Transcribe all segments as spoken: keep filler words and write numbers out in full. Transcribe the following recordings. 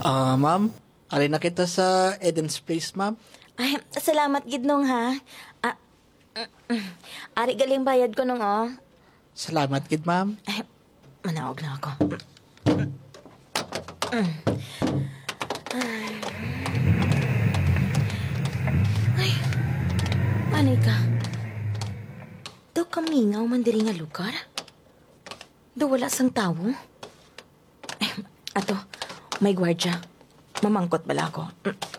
Ah, ma'am, alin na kita sa Eden's Place, ma'am. Ay, salamat gid nung ha. Ah, mm, mm. Ari galing bayad ko nung oh. Salamat kid, ma'am. Ay, manawag na ako. Ay, anay ka? Daw kamingaw man diri nga lugar? Daw wala sang tawo? Ay, ato, may gwardya. Mamangkot bala ako.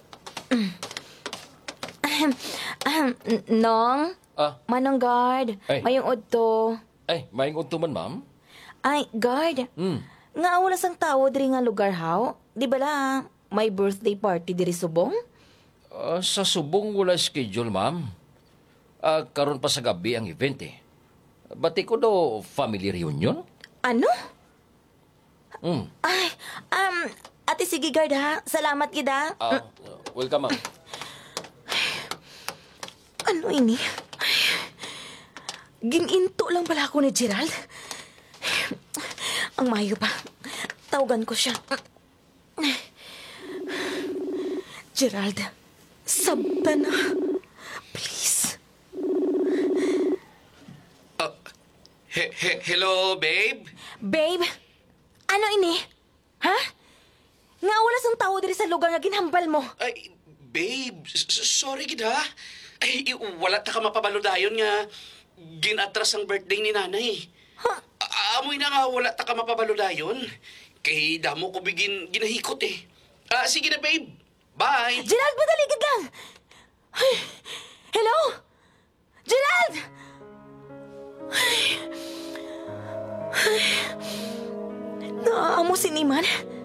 Ahem, ahem, n- Nong? Ah, Manong guard, Ay. mayong udto. ay, maing unto man, ma'am. Ay, guard, Hmm. nga wala sang tawo diri nga lugar haw? Di bala, may birthday party diri subong? Ah, sa subong wala schedule, ma'am. Ah, karon pa sa gabi ang event eh. Bati ko do family reunion? Ano? Hmm. Ay, um, ate sige guard ha. Salamat gida. Ah, welcome, ma'am. Ano ini? Ay, gininto lang pala ako ni Gerald. Ang mayo pa. Tawagan ko siya. Gerald, sabta na. Please. He- he- hello, babe? Babe, ano ini? Ha? Nga wala sang tao diri sa lugar nga ginhambal mo. Ay, babe, s- s- sorry gid ha. Ay, i- wala ta ka mapabalodayon nga ginatras ang birthday ni nanay. Ha? A- Amoy na nga wala ta ka mapabalodayon. Kay damo ko bigin ginahikot eh. Ah, sige na, babe. Bye. Gerald, madaligid lang! Ay, hello? Gerald! Ay, ay, naamo si Niman.